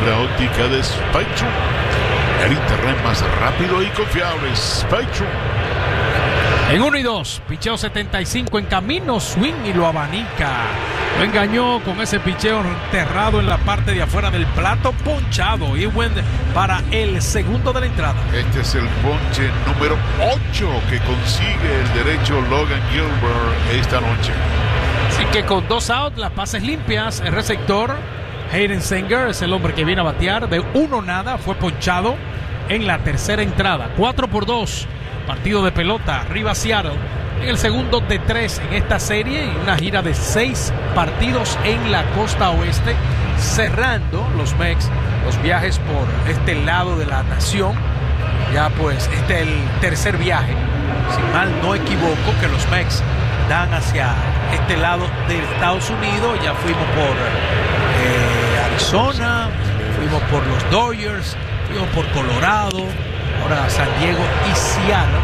fibra óptica de Spectrum, el internet más rápido y confiable. Spectrum. En 1 y 2, picheo 75 en camino, swing y lo abanica. Lo engañó con ese picheo enterrado en la parte de afuera del plato, ponchado. Y buen para el segundo de la entrada. Este es el ponche número 8 que consigue el derecho Logan Gilbert esta noche. Así que con 2 outs, las bases limpias, el receptor Hayden Senger es el hombre que viene a batear. De 1-0, fue ponchado en la tercera entrada. 4-2. Partido de pelota, arriba Seattle, en el segundo de 3 en esta serie y una gira de 6 partidos en la costa oeste, cerrando los Mex los viajes por este lado de la nación. Ya pues este es el tercer viaje, si mal no equivoco, que los Mex dan hacia este lado de Estados Unidos. Ya fuimos por Arizona, fuimos por los Dodgers, fuimos por Colorado, ahora San Diego y Seattle,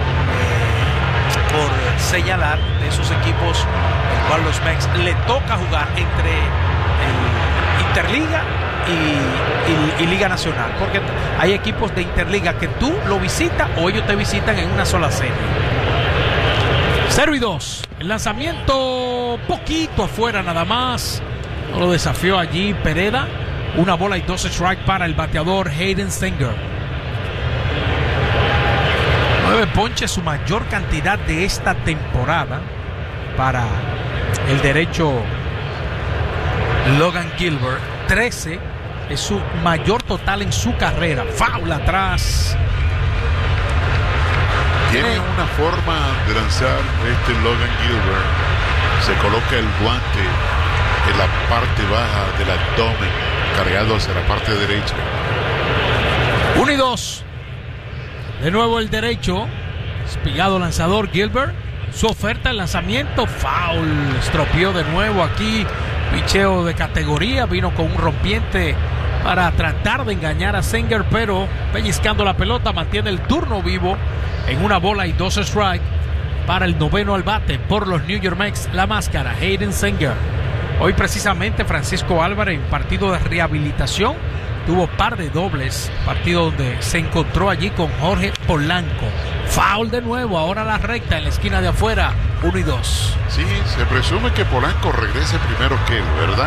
por señalar de esos equipos el cual los Mex le toca jugar entre el Interliga y Liga Nacional, porque hay equipos de Interliga que tú lo visitas o ellos te visitan en una sola serie. 0-2, el lanzamiento poquito afuera nada más, no lo desafió allí Pereda. 1 bola y 2 strike para el bateador Hayden Senger. 9 ponches, su mayor cantidad de esta temporada para el derecho Logan Gilbert. 13 es su mayor total en su carrera. Foul atrás. Tiene una forma de lanzar Logan Gilbert. Se coloca el guante en la parte baja del abdomen, cargado hacia la parte derecha. 1-2. De nuevo el derecho, espigado lanzador Gilbert. Su oferta, el lanzamiento, foul. Estropeó de nuevo aquí. Picheo de categoría. Vino con un rompiente para tratar de engañar a Senger, pero pellizcando la pelota mantiene el turno vivo en 1 bola y 2 strike para el noveno al bate por los New York Mets. La máscara, Hayden Senger. Hoy precisamente Francisco Álvarez en partido de rehabilitación tuvo par de dobles, partido donde se encontró allí con Jorge Polanco. Foul de nuevo, ahora la recta en la esquina de afuera, 1-2. Sí, se presume que Polanco regrese primero que él, ¿verdad?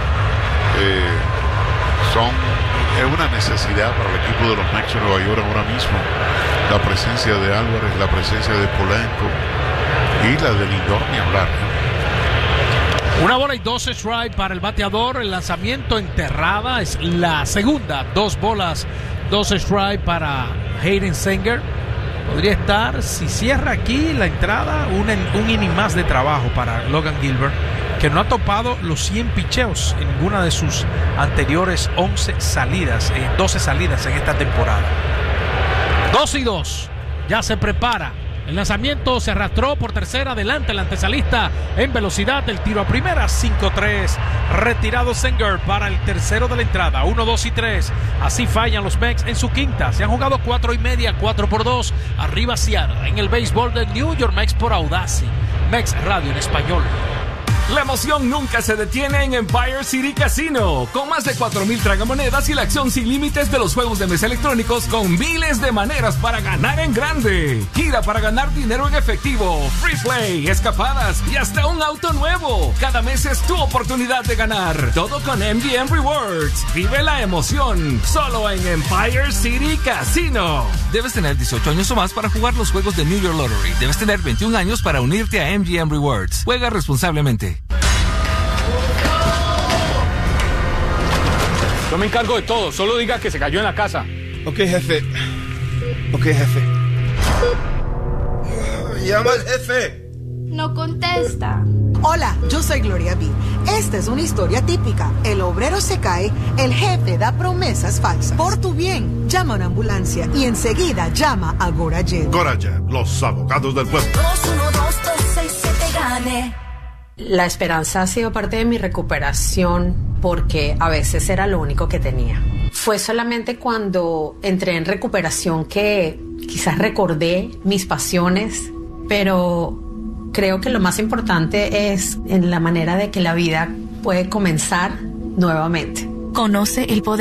Es una necesidad para el equipo de los Mets de Nueva York ahora mismo. La presencia de Álvarez, la presencia de Polanco y la de Lindor, ni hablar, ¿no? 1 bola y 2 strike para el bateador. El lanzamiento enterrada es la segunda. 2 bolas, 2 strike para Hayden Senger. Podría estar, si cierra aquí la entrada, un inning más de trabajo para Logan Gilbert, que no ha topado los 100 picheos en ninguna de sus anteriores 12 salidas en esta temporada. 2-2. Ya se prepara. El lanzamiento se arrastró por tercera, adelante el antesalista en velocidad, el tiro a primera, 5-3, retirado Senger para el tercero de la entrada, 1, 2 y 3, así fallan los Mets en su quinta, se han jugado 4:30, 4-2, arriba Seattle, en el béisbol de New York Mets por Audacy, Mets Radio en español. La emoción nunca se detiene en Empire City Casino. Con más de 4,000 tragamonedas y la acción sin límites de los juegos de mesa electrónicos con miles de maneras para ganar en grande. Gira para ganar dinero en efectivo, free play, escapadas y hasta un auto nuevo. Cada mes es tu oportunidad de ganar. Todo con MGM Rewards. Vive la emoción solo en Empire City Casino. Debes tener 18 años o más para jugar los juegos de New York Lottery. Debes tener 21 años para unirte a MGM Rewards. Juega responsablemente. Yo me encargo de todo, solo diga que se cayó en la casa. Ok, jefe. Llama al jefe. No contesta. Hola, yo soy Gloria B. Esta es una historia típica. El obrero se cae, el jefe da promesas falsas. Por tu bien, llama a una ambulancia y enseguida llama a Gorajet. Gorajet, los abogados del pueblo. 212-667 gane. La esperanza ha sido parte de mi recuperación porque a veces era lo único que tenía. Fue solamente cuando entré en recuperación que quizás recordé mis pasiones, pero creo que lo más importante es en la manera de que la vida puede comenzar nuevamente. Conoce el poder